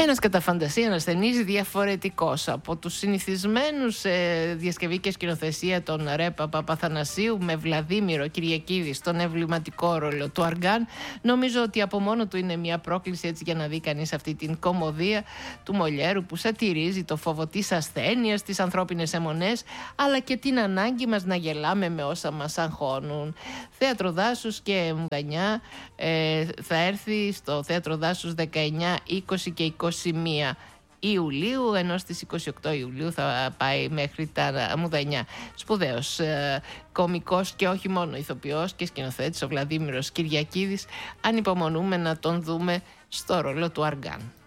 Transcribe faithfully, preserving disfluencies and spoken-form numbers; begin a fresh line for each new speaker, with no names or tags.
Ένας κατά φαντασία ασθενής διαφορετικός από τους συνηθισμένους ε, διασκευή και σκηνοθεσία των Ρέπα Παπαθανασίου με Βλαδίμηρο Κυριακίδη στον εμβληματικό ρόλο του Αργάν. Νομίζω ότι από μόνο του είναι μια πρόκληση έτσι για να δει κανείς αυτή την κωμωδία του Μολιέρου που σατυρίζει το φόβο της ασθένειας, τις ανθρώπινες αιμονές, αλλά και την ανάγκη μας να γελάμε με όσα μας αγχώνουν. Θέατρο Δάσους και Μουδανιά ε, θα έρθει στο Θέατρο Δάσους δεκαεννιά, είκοσι και είκοσι μία Ιουλίου, ενώ στις είκοσι οκτώ Ιουλίου θα πάει μέχρι τα Μουδανιά. Σπουδαίος ε, κωμικός και όχι μόνο ηθοποιός και σκηνοθέτης ο Βλαδίμηρος Κυριακίδης. Ανυπομονούμε να τον δούμε στο ρόλο του Αργάν.